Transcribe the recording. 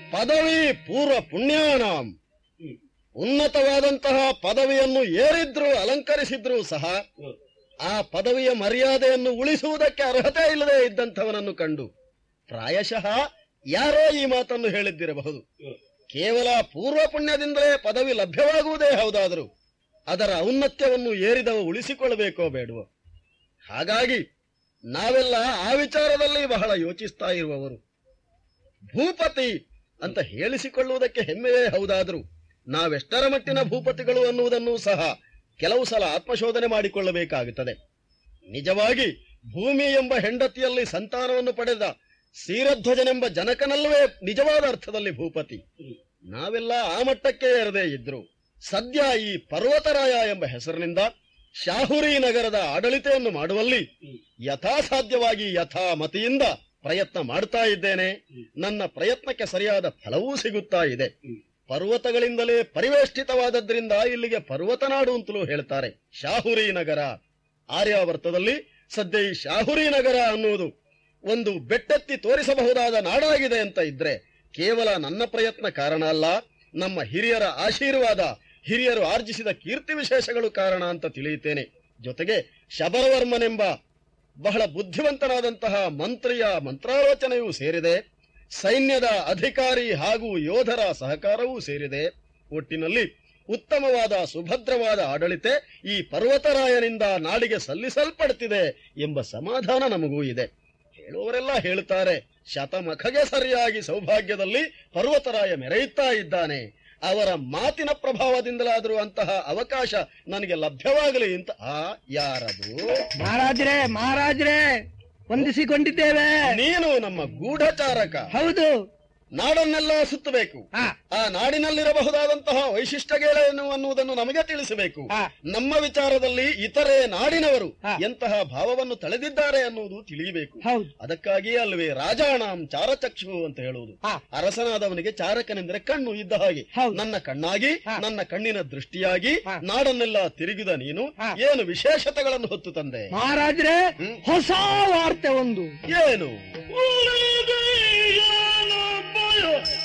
ಪದವಿ ಪೂರ್ವ ಪುಣ್ಯಾನಾಂ. ಉನ್ನತವಾದಂತಹ ಪದವಿಯನ್ನು ಏರಿದ್ರು ಅಲಂಕರಿಸಿದ್ರೂ ಸಹ ಆ ಪದವಿಯ ಮರ್ಯಾದೆಯನ್ನು ಉಳಿಸುವುದಕ್ಕೆ ಅರ್ಹತೆ ಇಲ್ಲದೆ ಇದ್ದಂಥವನನ್ನು ಕಂಡು ಪ್ರಾಯಶಃ ಯಾರೋ ಈ ಮಾತನ್ನು ಹೇಳಿದ್ದಿರಬಹುದು. ಕೇವಲ ಪೂರ್ವ ಪುಣ್ಯದಿಂದಲೇ ಪದವಿ ಲಭ್ಯವಾಗುವುದೇ ಹೌದಾದರೂ ಅದರ ಔನ್ನತ್ಯವನ್ನು ಏರಿದವ ಉಳಿಸಿಕೊಳ್ಳಬೇಕೋ ಬೇಡವೋ? ಹಾಗಾಗಿ ನಾವೆಲ್ಲ ಆ ವಿಚಾರದಲ್ಲಿ ಬಹಳ ಯೋಚಿಸ್ತಾ ಇರುವವರು. ಭೂಪತಿ ಅಂತ ಹೇಳಿಸಿಕೊಳ್ಳುವುದಕ್ಕೆ ಹೆಮ್ಮೆಯೇ ಹೌದಾದರೂ ನಾವೆಷ್ಟರ ಮಟ್ಟಿನ ಭೂಪತಿಗಳು ಅನ್ನುವುದನ್ನು ಸಹ ಕೆಲವು ಸಲ ಆತ್ಮಶೋಧನೆ ಮಾಡಿಕೊಳ್ಳಬೇಕಾಗುತ್ತದೆ. ನಿಜವಾಗಿ ಭೂಮಿ ಎಂಬ ಹೆಂಡತಿಯಲ್ಲಿ ಸಂತಾನವನ್ನು ಪಡೆದ ಕ್ಷೀರಧ್ವಜನೆಂಬ ಜನಕನಲ್ಲವೇ ನಿಜವಾದ ಅರ್ಥದಲ್ಲಿ ಭೂಪತಿ. ನಾವೆಲ್ಲ ಆ ಮಟ್ಟಕ್ಕೆ ಏರದೇ ಇದ್ರು ಸದ್ಯ ಈ ಪರ್ವತರಾಯ ಎಂಬ ಹೆಸರಿನಿಂದ ಶಾಹುರಿ ನಗರದ ಆಡಳಿತೆಯನ್ನು ಮಾಡುವಲ್ಲಿ ಯಥಾಸಾಧ್ಯವಾಗಿ ಯಥಾಮತಿಯಿಂದ ಪ್ರಯತ್ನ ಮಾಡ್ತಾ ಇದ್ದೇನೆ. ನನ್ನ ಪ್ರಯತ್ನಕ್ಕೆ ಸರಿಯಾದ ಫಲವೂ ಸಿಗುತ್ತಾ ಇದೆ. ಪರ್ವತಗಳಿಂದಲೇ ಪರಿವೇಷ್ಟಿತವಾದದ್ರಿಂದ ಇಲ್ಲಿಗೆ ಪರ್ವತನಾಡು ಅಂತಲೂ ಹೇಳ್ತಾರೆ. ಶಾಹುರಿ ನಗರ ಆರ್ಯಾವರ್ತದಲ್ಲಿ ಸದ್ಯ ಈ ಶಾಹುರಿ ನಗರ ಅನ್ನುವುದು ಒಂದು ಬೆಟ್ಟೆತ್ತಿ ತೋರಿಸಬಹುದಾದ ನಾಡಾಗಿದೆ ಅಂತ ಇದ್ರೆ ಕೇವಲ ನನ್ನ ಪ್ರಯತ್ನ ಕಾರಣ ಅಲ್ಲ, ನಮ್ಮ ಹಿರಿಯರ ಆಶೀರ್ವಾದ, ಹಿರಿಯರು ಆರ್ಜಿಸಿದ ಕೀರ್ತಿ ವಿಶೇಷಗಳು ಕಾರಣ ಅಂತ ತಿಳಿಯುತ್ತೇನೆ. ಜೊತೆಗೆ ಶಬರವರ್ಮನೆಂಬ ಬಹಳ ಬುದ್ಧಿವಂತನಾದಂತಹ ಮಂತ್ರಿಯ ಮಂತ್ರಾಲೋಚನೆಯೂ ಸೇರಿದೆ, ಸೈನ್ಯದ ಅಧಿಕಾರಿ ಹಾಗೂ ಯೋಧರ ಸಹಕಾರವೂ ಸೇರಿದೆ. ಒಟ್ಟಿನಲ್ಲಿ ಉತ್ತಮವಾದ ಸುಭದ್ರವಾದ ಆಡಳಿತೆ ಈ ಪರ್ವತರಾಯನಿಂದ ನಾಡಿಗೆ ಸಲ್ಲಿಸಲ್ಪಡುತ್ತಿದೆ ಎಂಬ ಸಮಾಧಾನ ನಮಗೂ ಇದೆ. ಹೇಳುವವರೆಲ್ಲ ಹೇಳುತ್ತಾರೆ, ಶತಮಖಗೆ ಸರಿಯಾಗಿ ಸೌಭಾಗ್ಯದಲ್ಲಿ ಪರ್ವತರಾಯ ಮೆರೆಯುತ್ತಾ ಇದ್ದಾನೆ. ಅವರ ಮಾತಿನ ಪ್ರಭಾವದಿಂದಲಾದರೂ ಅಂತಹ ಅವಕಾಶ ನನಗೆ ಲಭ್ಯವಾಗಲಿ ಅಂತ. ಯಾರದು? ಮಹಾರಾಜರೇ ವಂದಿಸಿಕೊಂಡಿದ್ದೇವೆ. ನೀನು ನಮ್ಮ ಗೂಢಚಾರಕ? ಹೌದು. ನಾಡನ್ನೆಲ್ಲ ಸುತ್ತಬೇಕು. ಆ ನಾಡಿನಲ್ಲಿರಬಹುದಾದಂತಹ ವೈಶಿಷ್ಟ್ಯಗಳೇನು ಅನ್ನುವುದನ್ನು ನಮಗೆ ತಿಳಿಸಬೇಕು. ನಮ್ಮ ವಿಚಾರದಲ್ಲಿ ಇತರೆ ನಾಡಿನವರು ಎಂತಹ ಭಾವವನ್ನು ತಳೆದಿದ್ದಾರೆ ಅನ್ನುವುದು ತಿಳಿಯಬೇಕು. ಅದಕ್ಕಾಗಿ ಅಲ್ವೇ ರಾಜಾಣಂ ಚಾರಚಕ್ಷು ಅಂತ ಹೇಳುವುದು. ಅರಸನಾದವನಿಗೆ ಚಾರಕನೆಂದರೆ ಕಣ್ಣು ಇದ್ದ ಹಾಗೆ. ನನ್ನ ಕಣ್ಣಾಗಿ, ನನ್ನ ಕಣ್ಣಿನ ದೃಷ್ಟಿಯಾಗಿ ನಾಡನ್ನೆಲ್ಲ ತಿರುಗಿದ ನೀನು ಏನು ವಿಶೇಷತೆಗಳನ್ನು ಹೊತ್ತು ತಂದೆ? ಮಹಾರಾಜರೇ, ಹೊಸ ವಾರ್ತೆ ಒಂದು. ಏನು?